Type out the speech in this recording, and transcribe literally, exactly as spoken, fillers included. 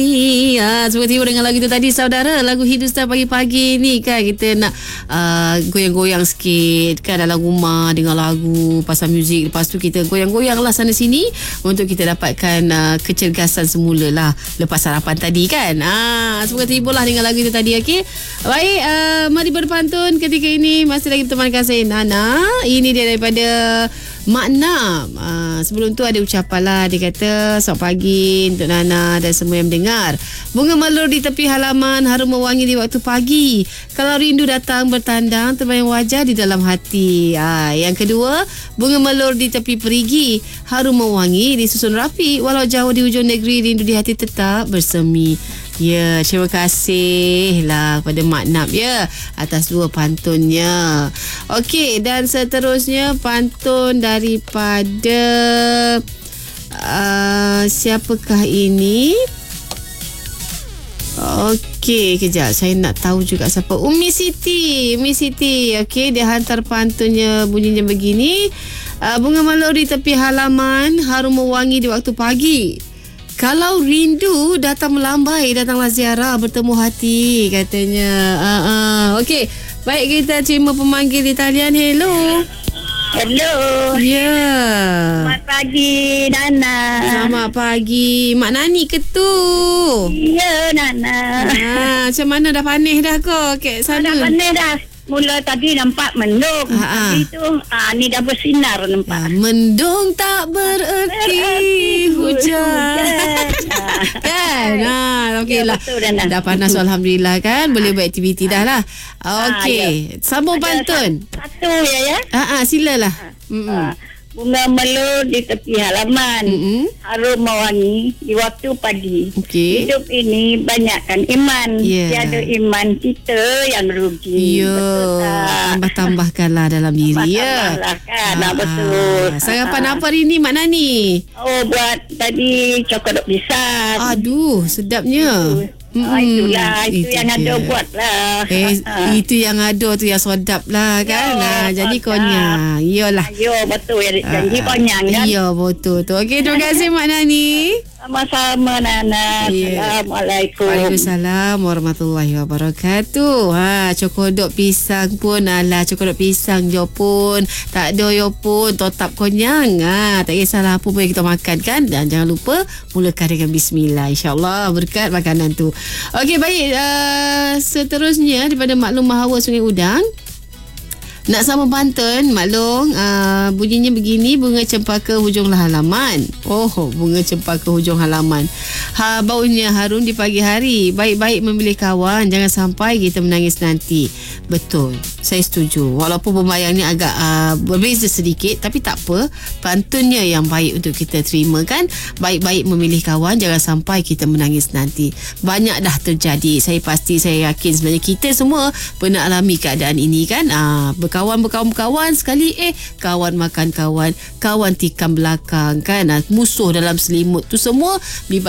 Ya, seperti tiba dengan lagu itu tadi saudara, lagu Hindustan pagi-pagi ni kan kita nak uh, goyang-goyang sikit kan dalam rumah dengan lagu, pasang muzik, lepas tu kita goyang-goyang lah sana sini untuk kita dapatkan uh, kecergasan semula lah lepas sarapan tadi kan. Ah, seperti tiba lah dengan lagu itu tadi. Okey. Baik, uh, mari berpantun ketika ini masih lagi bertemankan saya Nana. Ini dia daripada Mak Nam. Uh, sebelum tu ada ucapan lah, dia kata selamat pagi untuk Nana dan semua yang mendengar. Bunga melur di tepi halaman, harum mewangi di waktu pagi. Kalau rindu datang bertandang, terbayang wajah di dalam hati. Ha, yang kedua, bunga melur di tepi perigi, harum mewangi disusun rapi. Walau jauh di hujung negeri, rindu di hati tetap bersemi. Ya, terima kasih lah kepada Mak Nap ya atas dua pantunnya. Okey, dan seterusnya pantun daripada uh, siapakah ini? Okey, kejap. Saya nak tahu juga siapa. Umi Siti. Umi Siti. Okey, dia hantar pantunnya bunyinya begini. Uh, bunga melur di tepi halaman, harum mewangi di waktu pagi. Kalau rindu datang melambai, datanglah ziarah bertemu hati katanya. Uh, uh. Okey, baik kita terima pemanggil di talian. Hello. Hello. Ya. Yeah. Selamat pagi, Nana. Selamat pagi. Mak Nani ke tu? Ya, Nana. Ha, macam mana dah panih dah kau kat sana? Dah panih dah. Mula tadi nampak mendung. Ha, Tapi tu ah, ni dah bersinar nampak. Ya, mendung tak bererti hujan. Kan? Ha, okeylah. Ya, dah panas alhamdulillah kan. Boleh buat aktiviti dah lah. Okey. Ya. Sambung Ada pantun. Satu ya ya. Ha ah, silalah. Ha. Bunga melur di tepi halaman, Mm-mm. harum mewangi di waktu pagi. Okey. Hidup ini banyakkan iman. Yeah. Tiada iman kita yang rugi. Ya, Betul tak? tambah-tambahkanlah dalam diri ya. Tambah-tambahlah kan. Ah, betul. Sarapan Ah. apa hari ni Mak Nani? Oh, buat tadi coklat pisang. Aduh, sedapnya. Ah, itulah. Itu, Itu yang dia. ada buat lah. Eh, Ah. itu yang ada tu yang sedap lah kan. Ya, Ha, jadi sedap. konyak. Iyalah. Ayo, betul. Yang janji Ah, konyang kan. Ya, betul tu. Okey, terima kasih Mak Nani. Sama-sama, Nana. Ya. Assalamualaikum. Waalaikumsalam warahmatullahi wabarakatuh. Ha, cokodok pisang pun alah cokodok pisang jo pun. Tak ada yo pun tetap konyang. Ha, tak kisahlah apa pun yang kita makan kan. Dan jangan lupa mulakan dengan bismillah. InsyaAllah berkat makanan tu. Okey, baik. Uh, seterusnya daripada Maklum Mahawa Sungai Udang. Nak sama pantun, Maklum, uh, bunyinya begini, bunga cempaka hujung halaman. Oh, bunga cempaka hujung halaman. Ha, baunya harum di pagi hari. Baik-baik memilih kawan, jangan sampai kita menangis nanti. Betul, saya setuju. Walaupun pembayangnya agak uh, berbeza sedikit, tapi tak apa. Pantunnya yang baik untuk kita terima kan. Baik-baik memilih kawan, jangan sampai kita menangis nanti. Banyak dah terjadi. Saya pasti, saya yakin sebenarnya kita semua pernah alami keadaan ini kan. Uh, Kawan berkawan-kawan sekali eh kawan makan kawan, kawan tikam belakang kan, musuh dalam selimut tu semua